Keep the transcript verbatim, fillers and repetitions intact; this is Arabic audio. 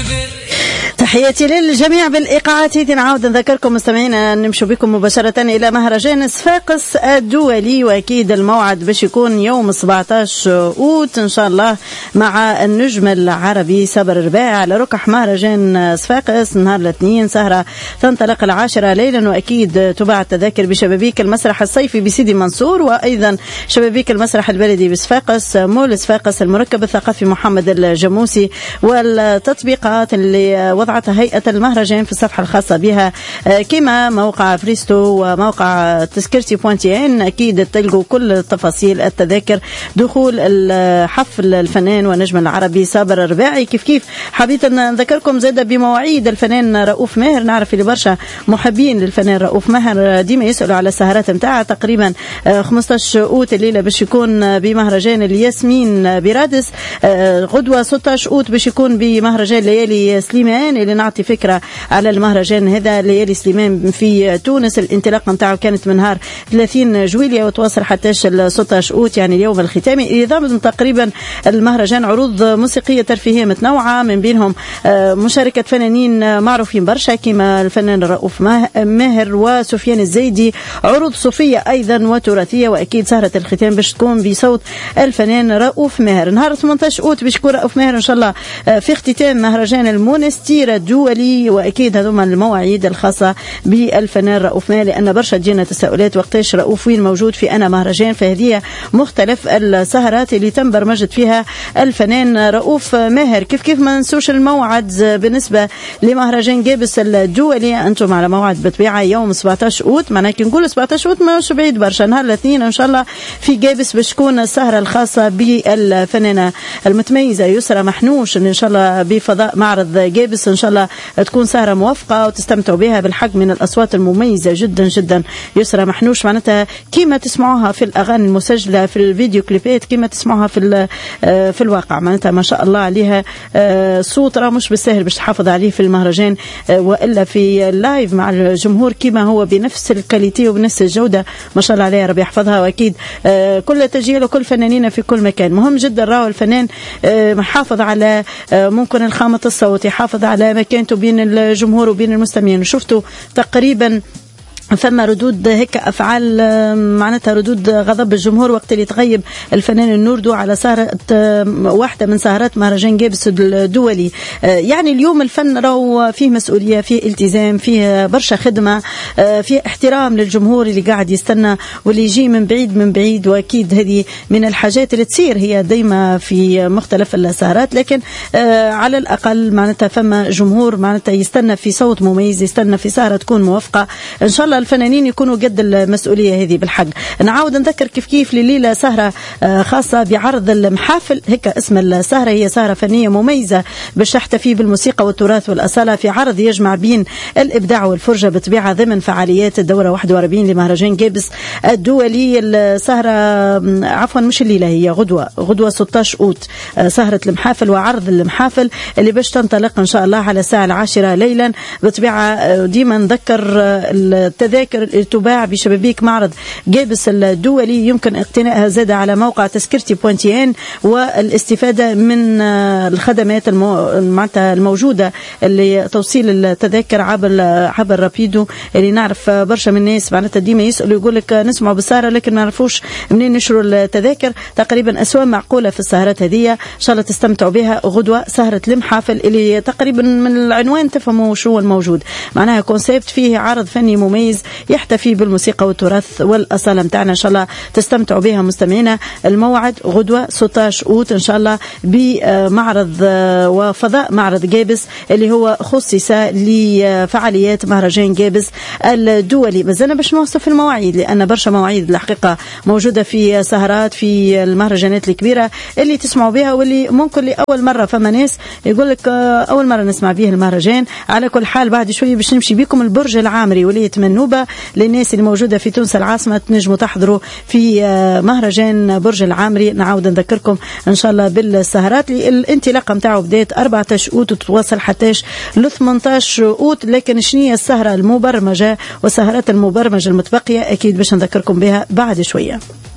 تحياتي للجميع بالإيقاعات. نعاود نذكركم مستمعينا نمشي بكم مباشرة إلى مهرجان صفاقس الدولي، وأكيد الموعد باش يكون يوم سبعطاش أوت إن شاء الله مع النجم العربي صابر رباعي على ركح مهرجان صفاقس نهار الاثنين. سهرة تنطلق العاشرة ليلا، وأكيد تباع التذاكر بشبابيك المسرح الصيفي بسيدي منصور، وأيضا شبابيك المسرح البلدي بصفاقس، مول صفاقس، المركب الثقافي محمد الجاموسي، والتطبيقات اللي وضعتها هيئة المهرجان في الصفحة الخاصة بها كما موقع فريستو وموقع تذكرتي بوانتين. أكيد تلقوا كل تفاصيل التذاكر. دخول الحفل الفنان ونجم العربي صابر الرباعي. كيف كيف حبيت نذكركم زادة بمواعيد الفنان رؤوف ماهر. نعرف اللي برشا محبين للفنان رؤوف ماهر ديما يسألوا على السهرات متاعها. تقريبا خمسطاش أوت الليلة باش يكون بمهرجان الياسمين برادس. غدوة ستطاش أوت باش يكون بمهرجان ليالي سليمان. اللي نعطي فكرة على المهرجان هذا، ليالي سليمان في تونس، الانطلاقة نتاعو كانت من نهار ثلاثين جويلية وتواصل حتى ستطاش أوت يعني اليوم الختامي. يضم تقريبا المهرجان عروض موسيقية ترفيهية متنوعة، من بينهم مشاركة فنانين معروفين برشا كما الفنان رؤوف ماهر وسفيان الزيدي، عروض صوفية أيضا وتراثية، وأكيد سهرة الختام باش تكون بصوت الفنان رؤوف ماهر. نهار ثمانطاش أوت باش يكون رؤوف ماهر إن شاء الله في اختتام مهرجان المونستير الدولي. وأكيد هذوما المواعيد الخاصة بالفنان رؤوف ماهر، لأن برشا تجينا تساؤلات وقتاش رؤوف وين موجود في أنا مهرجان. فهذه مختلف السهرات اللي تم برمجت فيها الفنان رؤوف ماهر. كيف كيف ما ننسوش الموعد بالنسبة لمهرجان جابس الدولي، أنتم على موعد بطبيعة يوم سبعطاش أوت. معناه كي نقول سبعطاش أوت ماهوش بعيد برشا، نهار الاثنين إن شاء الله في جابس باش تكون السهرة الخاصة بالفنانة المتميزة يسرى محنوش، إن شاء الله بفضاء معرض جابس. إن شاء الله تكون سهرة موفقة وتستمتعوا بها بالحق من الأصوات المميزة جدا جدا. يسرى محنوش معناتها كيما تسمعوها في الأغاني المسجلة في الفيديو كليبات، كيما تسمعوها في في الواقع، معناتها ما شاء الله عليها صوت راه مش بالسهل باش تحافظ عليه في المهرجان وإلا في اللايف مع الجمهور كيما هو بنفس الكاليتي وبنفس الجودة. ما شاء الله عليها ربي يحفظها. وأكيد كل تجيل وكل فنانين في كل مكان. مهم جدا راهو الفنان محافظ على ممكن الخامة الصوت، يحافظ على مكانته بين الجمهور وبين المستمعين. شفتوا تقريبا فما ردود هيك أفعال معناتها ردود غضب الجمهور وقت اللي تغيب الفنان النوردو على سهرة واحدة من سهرات مهرجان جابس الدولي. يعني اليوم الفن راهو فيه مسؤولية، فيه التزام، فيه برشا خدمة، فيه احترام للجمهور اللي قاعد يستنى واللي يجي من بعيد من بعيد. وأكيد هذه من الحاجات اللي تصير هي دايما في مختلف السهرات، لكن على الأقل معناتها فما جمهور معناتها يستنى في صوت مميز، يستنى في سهرة تكون موفقة. إن شاء الله الفنانين يكونوا قد المسؤولية هذه بالحق. نعاود نذكر كيف كيف لليلة سهرة خاصة بعرض المحافل، هيك اسم السهرة، هي سهرة فنية مميزة باش تحتفي بالموسيقى والتراث والأصالة في عرض يجمع بين الإبداع والفرجة بطبيعة ضمن فعاليات الدورة واحد وأربعين لمهرجان جابس الدولي. السهرة عفوا مش الليلة، هي غدوة غدوة ستطاش أوت سهرة المحافل وعرض المحافل اللي باش تنطلق إن شاء الله على الساعة العاشرة ليلا. بطبيعة ديما نذكر التذاكر اللي تباع بشبابيك معرض جابس الدولي يمكن اقتنائها زادة على موقع تذكرتي بوانتين، والاستفادة من الخدمات الموجودة اللي توصيل التذاكر عبر عبر رابيدو. اللي نعرف برشا من الناس معناتها ديما يسألوا يقول لك نسمعوا بالسهرة لكن ما نعرفوش منين نشروا التذاكر. تقريبا أسواق معقولة في السهرات هذه، إن شاء الله تستمتعوا بها. غدوة سهرة المحافل اللي تقريبا من العنوان تفهموا شو الموجود، معناها كونسيبت فيه عرض فني مميز يحتفي بالموسيقى والتراث والأصالة متاعنا. إن شاء الله تستمتعوا بها مستمعينا. الموعد غدوة ستطاش أوت إن شاء الله بمعرض وفضاء معرض جابس اللي هو خصص لفعاليات مهرجان جابس الدولي. مازلنا باش نوصف المواعيد لأن برشا مواعيد الحقيقة موجودة في سهرات في المهرجانات الكبيرة اللي تسمعوا بها، واللي ممكن لأول مرة فما ناس يقول لك أول مرة نسمع به المهرجان. على كل حال بعد شوية باش نمشي بكم البرج العامري ولاية منوبة للناس اللي موجودة في تونس العاصمة، تنجموا تحضروا في مهرجان برج العامري. نعاود نذكركم إن شاء الله بالسهرات. الانطلاقة متاعه بداية أربعطاش أوت وتتواصل حتى ل ثمانطاش أوت. لكن شنية السهرة المبرمجة والسهرات المبرمجة المتبقية أكيد باش نذكركم بها بعد شوية.